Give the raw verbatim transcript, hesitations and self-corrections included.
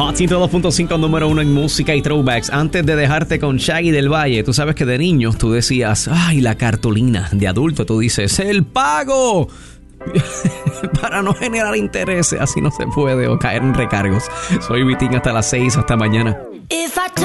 Hot ciento dos punto cinco, número uno en música y throwbacks. Antes de dejarte con Shaggy del Valle, tú sabes que de niños tú decías, ay, la cartulina. De adulto tú dices, el pago. Para no generar intereses, así no se puede, o caer en recargos. Soy Vitín, hasta las seis, hasta mañana.